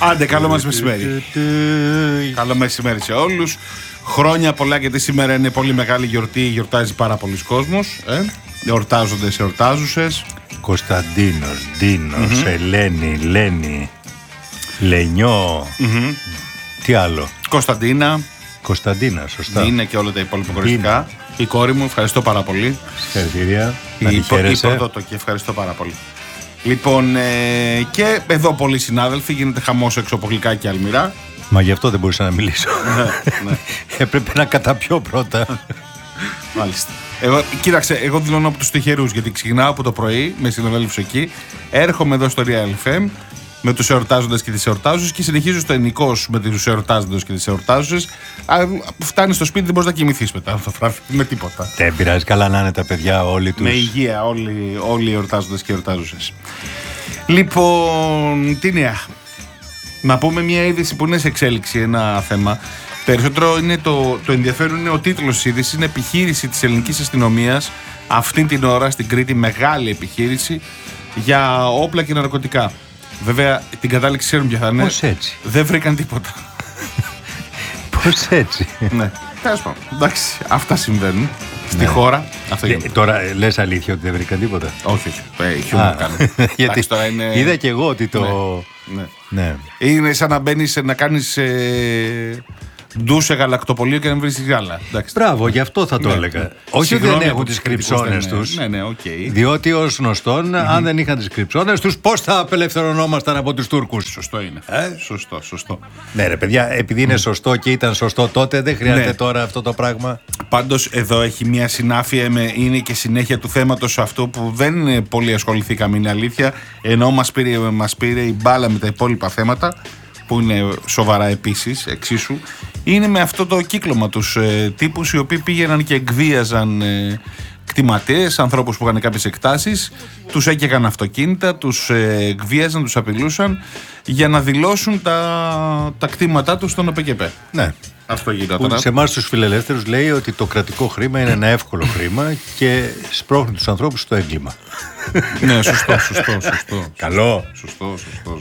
Άντε, καλό μας μεσημέρι. Καλό μεσημέρι σε όλους. Χρόνια πολλά, γιατί σήμερα είναι πολύ μεγάλη γιορτή. Γιορτάζει πάρα πολλοί κόσμος. Εορτάζοντες, εορτάζουσες. Κωνσταντίνος, Ντίνος, Ελένη, Λένη, Λενιό. Τι άλλο? Κωνσταντίνα, σωστά. Είναι και όλα τα υπόλοιπα κοριστικά. Η κόρη μου, ευχαριστώ πάρα πολύ. Συγχαρητήρια. Η πρωτότοκη, ευχαριστώ πάρα πολύ. Λοιπόν, και εδώ πολλοί συνάδελφοι, γίνεται χαμός έξω από Γλυκά και Αλμυρά. Μα γι' αυτό δεν μπορούσα να μιλήσω. Ναι. Έπρεπε να καταπιώ πρώτα. Μάλιστα. Κοίταξε, εγώ δηλώνω από τους τυχερούς, γιατί ξεκινάω από το πρωί με συναδέλφους εκεί, έρχομαι εδώ στο Real FM με τους εορτάζοντες και τις εορτάζουσες και συνεχίζω στο Ενικός με τους εορτάζοντες και τις εορτάζουσες. Φτάνεις στο σπίτι, δεν μπορείς να κοιμηθείς μετά το βράδυ με τίποτα. Δεν πειράζει, καλά να είναι τα παιδιά όλοι τους. Με υγεία, όλοι οι εορτάζοντες και εορτάζουσες. Λοιπόν, τι νέα? Να πούμε μια είδηση που είναι σε εξέλιξη, ένα θέμα. Περισσότερο είναι το ενδιαφέρον είναι ο τίτλος της είδησης. Είναι επιχείρηση της ελληνικής αστυνομίας αυτή την ώρα στην Κρήτη, μεγάλη επιχείρηση για όπλα και ναρκωτικά. Βέβαια την κατάληξη ξέρουν ποια θα είναι. Πώς έτσι? Δεν βρήκαν τίποτα. Πώς έτσι? Ναι, τέλος πάντων. Εντάξει, αυτά συμβαίνουν στη χώρα. Τώρα λες αλήθεια ότι δεν βρήκαν τίποτα? Όχι, χιούμορ κάνω. Γιατί τώρα είναι... Είδα και εγώ ότι το... Ναι. Είναι σαν να μπαίνεις να κάνεις ντου σε γαλακτοπολείο και να βρεις γάλα. Μπράβο, γι' αυτό θα το έλεγα. Όχι ότι δεν έχουν τις κρυψώνες τους. Ναι, οκ. Διότι ως γνωστόν, αν δεν είχαν τις κρυψώνες τους, πώς θα απελευθερωνόμασταν από τους Τούρκους? Σωστό είναι. Σωστό. Ναι, ρε παιδιά, επειδή είναι σωστό και ήταν σωστό τότε, δεν χρειάζεται τώρα αυτό το πράγμα. Πάντως εδώ έχει μια συνάφεια, είναι και συνέχεια του θέματος αυτού που δεν πολύ ασχοληθήκαμε, είναι αλήθεια, ενώ μας πήρε η μπάλα με τα υπόλοιπα θέματα που είναι σοβαρά επίσης, εξίσου. Είναι με αυτό το κύκλωμα τους τύπους οι οποίοι πήγαιναν και εκβίαζαν κτηματίες, ανθρώπους που είχαν κάποιες εκτάσεις, τους έκαιγαν αυτοκίνητα, τους εκβίαζαν, τους απειλούσαν για να δηλώσουν τα κτήματά τους στον ΟΠΕΚΕΠΕ. Ναι. Αυτό γινόταν. Σε εμάς τους φιλελεύθερους λέει ότι το κρατικό χρήμα είναι ένα εύκολο χρήμα και σπρώχνει τους ανθρώπους στο έγκλημα. Ναι, σωστό. Καλό. Σωστό.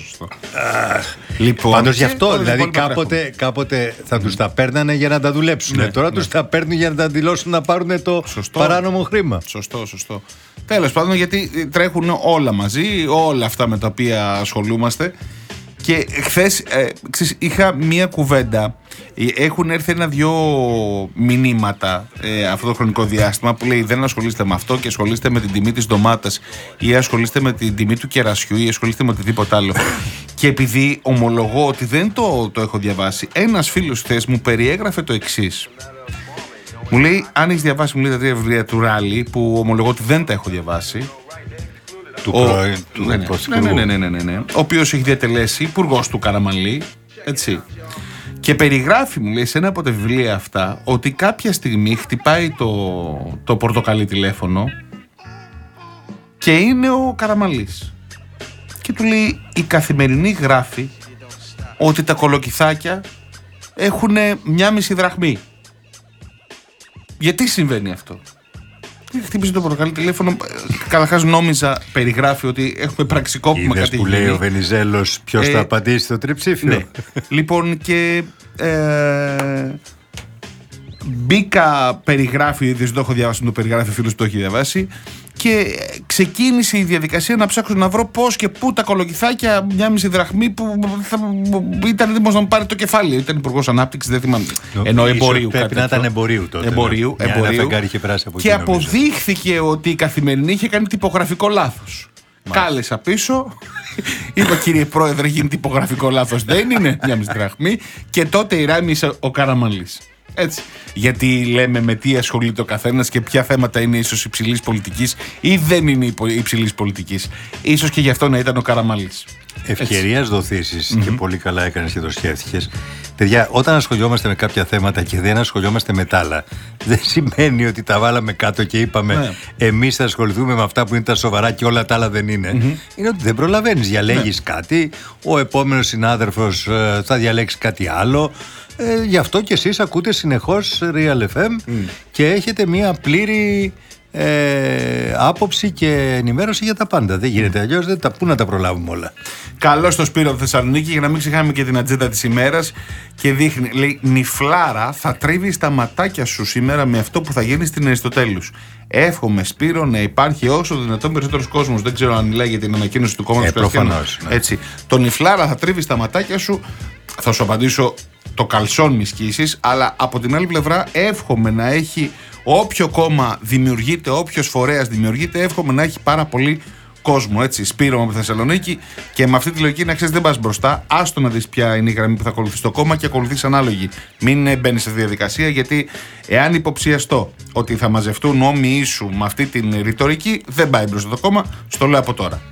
Λοιπόν, πάντως γι' αυτό, δηλαδή κάποτε θα τους τα παίρνανε για να τα δουλέψουν. Τώρα τους τα παίρνουν για να τα δηλώσουν να πάρουν το παράνομο χρήμα. Σωστό. Τέλος πάντων, γιατί τρέχουν όλα μαζί, όλα αυτά με τα οποία ασχολούμαστε. Και χθες είχα μία κουβέντα. Έχουν έρθει ένα-δυο μηνύματα αυτό το χρονικό διάστημα που λέει δεν ασχολείστε με αυτό και ασχολείστε με την τιμή της ντομάτας ή ασχολείστε με την τιμή του κερασιού ή ασχολείστε με οτιδήποτε άλλο. Και επειδή ομολογώ ότι δεν το έχω διαβάσει, ένας φίλος χθες μου περιέγραφε το εξής. Μου λέει, αν έχεις διαβάσει, μου λέει, τα 3 βιβλία του Ράλι, που ομολογώ ότι δεν τα έχω διαβάσει. Ναι. Ο οποίος έχει διατελέσει υπουργός του Καραμανλή, έτσι. Και περιγράφει, μου λέει, σε ένα από τα βιβλία αυτά, ότι κάποια στιγμή χτυπάει το πορτοκαλί τηλέφωνο και είναι ο Καραμανλής. Και του λέει, η Καθημερινή γράφει ότι τα κολοκυθάκια έχουν 1,5 δραχμή. Γιατί συμβαίνει αυτό? Χτύπησε το πορτοκαλί τηλέφωνο. Καταρχάς νόμιζα, περιγράφει ότι έχουμε πραξικόπημα. Είδες που λέει ο Βενιζέλος ποιος θα απαντήσει στο τριψήφιο. Ναι. Λοιπόν, και μπήκα, περιγράφει, δεν το έχω διαβάσει, το περιγράφει φίλος που το έχει διαβάσει, και ξεκίνησε η διαδικασία να ψάξω να βρω πώς και πού τα κολοκυθάκια 1,5 δραχμή που ήταν έτοιμος να μου πάρει το κεφάλι. Ήταν υπουργός ανάπτυξης, δεν θυμάμαι. Ενώ εμπορίου. Πρέπει να ήταν εμπορίου τότε. Εμπορίου. Και αποδείχθηκε ότι η Καθημερινή είχε κάνει τυπογραφικό λάθος. Κάλεσα πίσω, είπα, κύριε Πρόεδρε, γίνει τυπογραφικό λάθος, δεν είναι 1,5 δραχμή, και τότε ηράμισε ο Καραμανλής. Έτσι. Γιατί λέμε με τι ασχολείται ο καθένας και ποια θέματα είναι ίσως υψηλής πολιτικής ή δεν είναι υψηλής πολιτικής. Ίσως και γι' αυτό να ήταν ο Καραμανλής. Ευκαιρίας δοθήσεις και πολύ καλά έκανες και το σκέφτηκες. Παιδιά, όταν ασχολιόμαστε με κάποια θέματα και δεν ασχολιόμαστε με τα άλλα, δεν σημαίνει ότι τα βάλαμε κάτω και είπαμε εμείς θα ασχοληθούμε με αυτά που είναι τα σοβαρά και όλα τα άλλα δεν είναι. Είναι ότι δεν προλαβαίνεις, διαλέγεις κάτι, ο επόμενος συνάδελφος θα διαλέξει κάτι άλλο. Γι' αυτό και εσείς ακούτε συνεχώς Real FM και έχετε μια πλήρη άποψη και ενημέρωση για τα πάντα. Δεν γίνεται αλλιώς, πού να τα προλάβουμε όλα. Καλώς το Σπύρο από Θεσσαλονίκη, για να μην ξεχάμε και την ατζέντα της ημέρας. Και δείχνει, λέει, νυφλάρα θα τρίβει στα ματάκια σου σήμερα με αυτό που θα γίνει στην Αριστοτέλους. Εύχομαι, Σπύρο, να υπάρχει όσο δυνατόν περισσότερος κόσμος. Δεν ξέρω αν μιλάει για την ανακοίνωση του κόμματος του προφανώς, ναι. Έτσι. Το νυφλάρα θα τρίβει στα ματάκια σου. Θα σου απαντήσω, το καλσόν μη σκίσεις, αλλά από την άλλη πλευρά εύχομαι να έχει όποιο κόμμα δημιουργείται, όποιος φορέας δημιουργείται, εύχομαι να έχει πάρα πολύ κόσμο. Έτσι, Σπύρο από Θεσσαλονίκη, και με αυτή τη λογική να ξέρεις δεν πας μπροστά. Άστο να δεις ποια είναι η γραμμή που θα ακολουθήσει το κόμμα και ακολουθείς ανάλογη. Μην μπαίνεις σε διαδικασία, γιατί εάν υποψιαστώ ότι θα μαζευτούν όμοιοι σου με αυτή την ρητορική, δεν πάει μπροστά το κόμμα. Στο λέω από τώρα.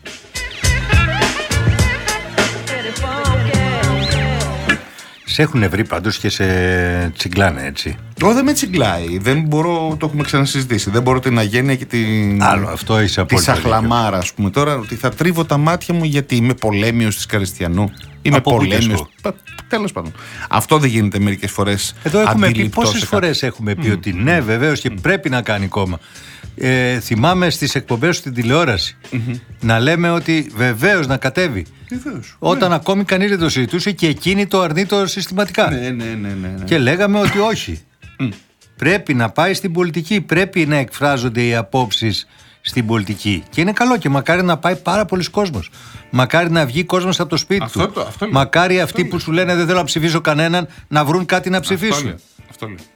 Σε έχουν βρει πάντως και σε τσιγκλάνε, έτσι. Δεν με τσιγκλάει. Δεν μπορώ, το έχουμε ξανασυζητήσει. Δεν μπορώ την αγένεια και την. Άλλο, αυτό είσαι απόλυτα. Τη σαχλαμάρα, ας πούμε τώρα, ότι θα τρίβω τα μάτια μου γιατί είμαι πολέμιος της Καριστιανού. Είμαι πολέμιος. Τέλος πάντων. Αυτό δεν γίνεται μερικές φορές. Εδώ έχουμε πει, πόσες φορές έχουμε πει ότι ναι, βεβαίως και πρέπει να κάνει κόμμα. Θυμάμαι στις εκπομπές στην τηλεόραση να λέμε ότι βεβαίως να κατέβει. Βεβαίως, όταν ακόμη κανείς δεν το συζητούσε και εκείνοι το αρνείτο συστηματικά. Ναι. Και λέγαμε ότι όχι. Πρέπει να πάει στην πολιτική. Πρέπει να εκφράζονται οι απόψεις στην πολιτική. Και είναι καλό και μακάρι να πάει πάρα πολλοί κόσμος. Μακάρι να βγει κόσμος από το σπίτι του. Μακάρι αυτοί που σου λένε δεν θέλω να ψηφίσω κανέναν να βρουν κάτι να ψηφίσουν. Αυτό λέω.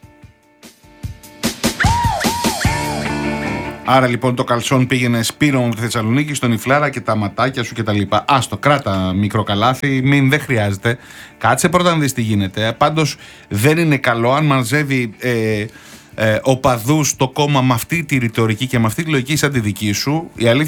Άρα λοιπόν το καλσόν πήγαινε, Σπύρο μου, τη Θεσσαλονίκη, στον νυφλάρα και τα ματάκια σου κτλ. Άστο, κράτα μικρό καλάθι, δεν χρειάζεται. Κάτσε πρώτα να δεις τι γίνεται. Πάντως δεν είναι καλό αν μαζεύει οπαδούς το κόμμα με αυτή τη ρητορική και με αυτή τη λογική σαν τη δική σου. Η αλήθεια